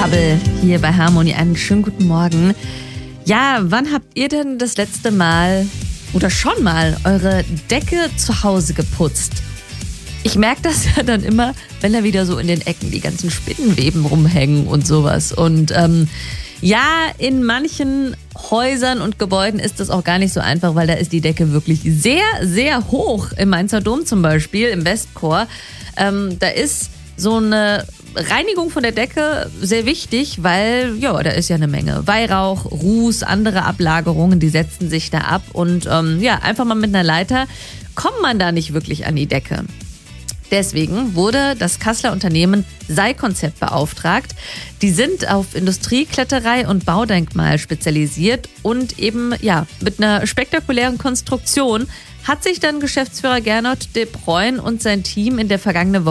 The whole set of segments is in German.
Double hier bei Harmony. Einen schönen guten Morgen. Ja, wann habt ihr denn das letzte Mal oder schon mal eure Decke zu Hause geputzt? Ich merke das ja dann immer, wenn da wieder so in den Ecken die ganzen Spinnenweben rumhängen und sowas. Und ja, in manchen Häusern und Gebäuden ist das auch gar nicht so einfach, weil da ist die Decke wirklich sehr, sehr hoch. Im Mainzer Dom zum Beispiel, im Westchor. Da ist so eine Reinigung von der Decke sehr wichtig, weil ja, da ist ja eine Menge Weihrauch, Ruß, andere Ablagerungen, die setzen sich da ab. Und ja, einfach mal mit einer Leiter kommt man da nicht wirklich an die Decke. Deswegen wurde das Kasseler Unternehmen Sei-Konzept beauftragt. Die sind auf Industriekletterei und Baudenkmal spezialisiert und eben ja mit einer spektakulären Konstruktion hat sich dann Geschäftsführer Gernot de Bruyn und sein Team in den vergangenen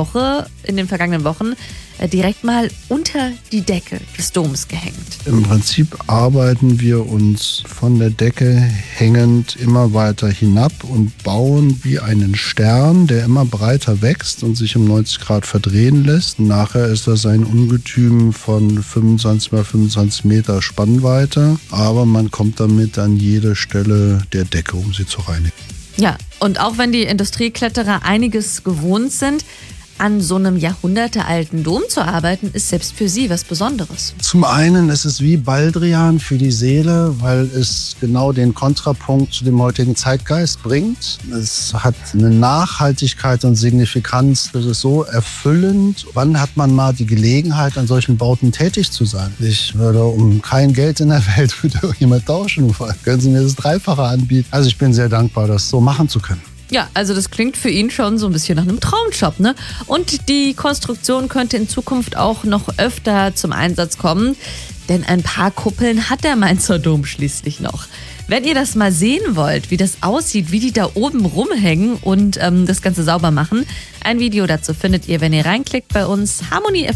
Wochen direkt mal unter die Decke des Doms gehängt. Im Prinzip arbeiten wir uns von der Decke hängend immer weiter hinab und bauen wie einen Stern, der immer breiter wächst und sich um 90 Grad verdrehen lässt. Nachher ist das ein Ungetüm von 25 mal 25 Meter Spannweite, aber man kommt damit an jede Stelle der Decke, um sie zu reinigen. Ja, und auch wenn die Industriekletterer einiges gewohnt sind, an so einem jahrhundertealten Dom zu arbeiten, ist selbst für sie was Besonderes. Zum einen ist es wie Baldrian für die Seele, weil es genau den Kontrapunkt zu dem heutigen Zeitgeist bringt. Es hat eine Nachhaltigkeit und Signifikanz. Das ist so erfüllend. Wann hat man mal die Gelegenheit, an solchen Bauten tätig zu sein? Ich würde um kein Geld in der Welt für irgendjemand tauschen. Können Sie mir das Dreifache anbieten? Also ich bin sehr dankbar, das so machen zu können. Ja, also das klingt für ihn schon so ein bisschen nach einem Traumjob, ne? Und die Konstruktion könnte in Zukunft auch noch öfter zum Einsatz kommen, denn ein paar Kuppeln hat der Mainzer Dom schließlich noch. Wenn ihr das mal sehen wollt, wie das aussieht, wie die da oben rumhängen und das Ganze sauber machen, ein Video dazu findet ihr, wenn ihr reinklickt bei uns,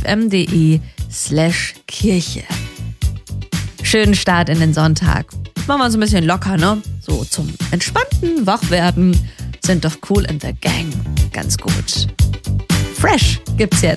harmonyfm.de/Kirche. Schönen Start in den Sonntag. Machen wir uns ein bisschen locker, ne? So zum entspannten Wachwerden. Sind doch Kool and the Gang. Ganz gut. Fresh gibt's jetzt.